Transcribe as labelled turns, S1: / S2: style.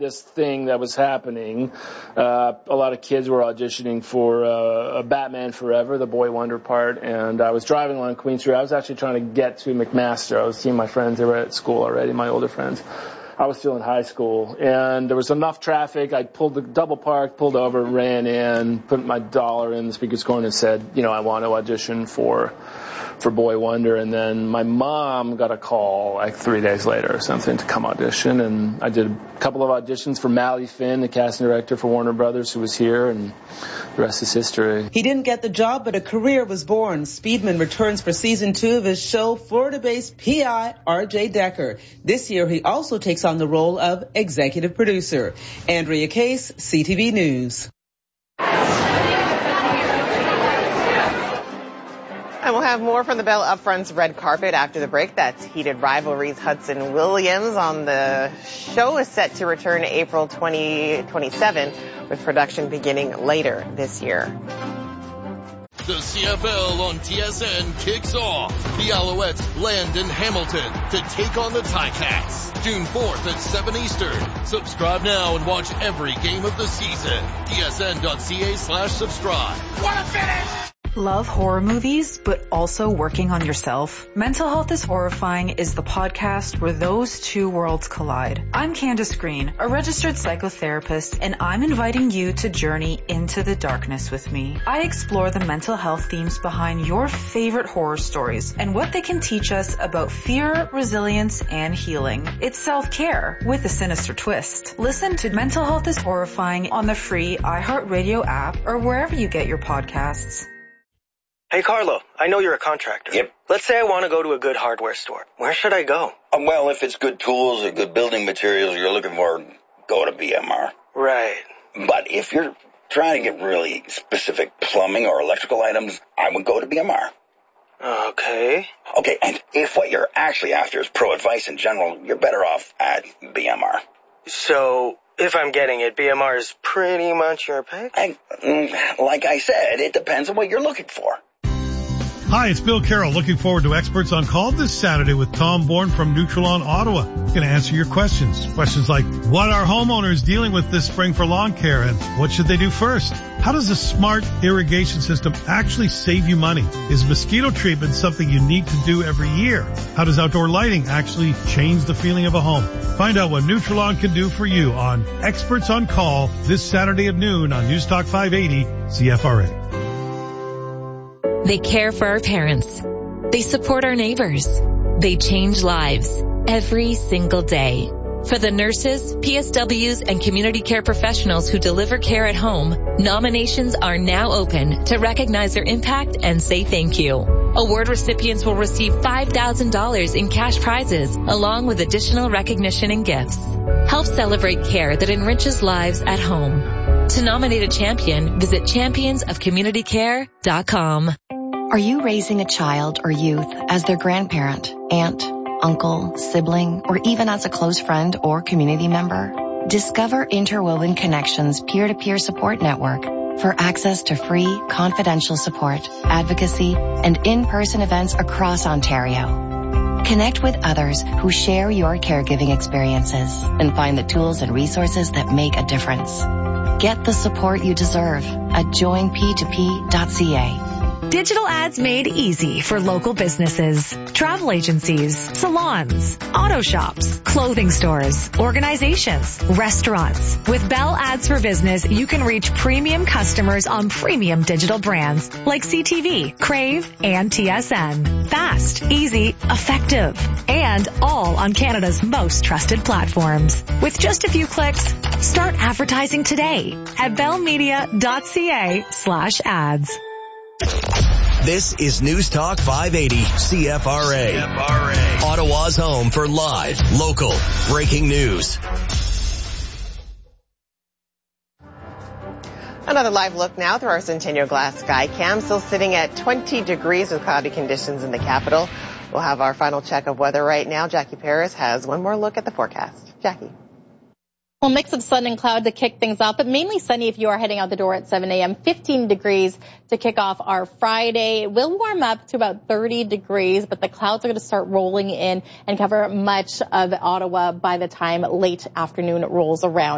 S1: this thing that was happening. A lot of kids were auditioning for Batman Forever, the Boy Wonder part, and I was driving along Queen Street. I was actually trying to get to McMaster. I was seeing my friends. They were at school already, my older friends. I was still in high school, and there was enough traffic. I pulled the double park, pulled over, ran in, put my dollar in the speaker's corner and said, I want to audition for Boy Wonder. And then my mom got a call like 3 days later or something to come audition, and I did a couple of auditions for Mally Finn, the casting director for Warner Brothers, who was here, and the rest is history.
S2: He didn't get the job, but a career was born. Speedman returns for season 2 of his show, Florida-based PI R.J. Decker. This year, he also takes on the role of executive producer. Andrea Case, CTV News.
S3: And we'll have more from the Bell Upfront's red carpet after the break. That's Heated Rivalries. Hudson Williams on the show is set to return April 2027, with production beginning later this year.
S4: The CFL on TSN kicks off. The Alouettes land in Hamilton to take on the Ticats. June 4th at 7 Eastern. Subscribe now and watch every game of the season. tsn.ca/subscribe. What a finish!
S5: Love horror movies, but also working on yourself? Mental Health is Horrifying is the podcast where those two worlds collide. I'm Candace Green, a registered psychotherapist, and I'm inviting you to journey into the darkness with me. I explore the mental health themes behind your favorite horror stories and what they can teach us about fear, resilience, and healing. It's self-care with a sinister twist. Listen to Mental Health is Horrifying on the free iHeartRadio app or wherever you get your podcasts.
S6: Hey, Carlo, I know you're a contractor.
S7: Yep.
S6: Let's say I want to go to a good hardware store. Where should I go?
S7: Well, if it's good tools or good building materials you're looking for, go to BMR.
S6: Right.
S7: But if you're trying to get really specific plumbing or electrical items, I would go to BMR.
S6: Okay.
S7: Okay, and if what you're actually after is pro advice in general, you're better off at BMR.
S6: So, if I'm getting it, BMR is pretty much your pick?
S7: Like I said, it depends on what you're looking for.
S8: Hi, it's Bill Carroll. Looking forward to Experts on Call this Saturday with Tom Bourne from Nutrilon, Ottawa. Going to answer your questions. Questions like, what are homeowners dealing with this spring for lawn care, and what should they do first? How does a smart irrigation system actually save you money? Is mosquito treatment something you need to do every year? How does outdoor lighting actually change the feeling of a home? Find out what Nutrilon can do for you on Experts on Call this Saturday at noon on News Talk 580 CFRA.
S9: They care for our parents. They support our neighbors. They change lives every single day. For the nurses, PSWs, and community care professionals who deliver care at home, nominations are now open to recognize their impact and say thank you. Award recipients will receive $5,000 in cash prizes, along with additional recognition and gifts. Help celebrate care that enriches lives at home. To nominate a champion, visit championsofcommunitycare.com.
S10: Are you raising a child or youth as their grandparent, aunt, uncle, sibling, or even as a close friend or community member? Discover Interwoven Connections peer-to-peer support network for access to free, confidential support, advocacy, and in-person events across Ontario. Connect with others who share your caregiving experiences and find the tools and resources that make a difference. Get the support you deserve at joinp2p.ca.
S11: Digital ads made easy for local businesses, travel agencies, salons, auto shops, clothing stores, organizations, restaurants. With Bell Ads for Business, you can reach premium customers on premium digital brands like CTV, Crave, and TSN. Fast, easy, effective, and all on Canada's most trusted platforms. With just a few clicks, start advertising today at bellmedia.ca/ads.
S12: This is News Talk 580 CFRA. Ottawa's home for live, local, breaking news.
S3: Another live look now through our Centennial Glass Sky Cam. Still sitting at 20 degrees with cloudy conditions in the capital. We'll have our final check of weather right now. Jackie Paris has one more look at the forecast. Jackie.
S13: Well, mix of sun and cloud to kick things off, but mainly sunny if you are heading out the door at 7 a.m. 15 degrees to kick off our Friday. It will warm up to about 30 degrees, but the clouds are going to start rolling in and cover much of Ottawa by the time late afternoon rolls around.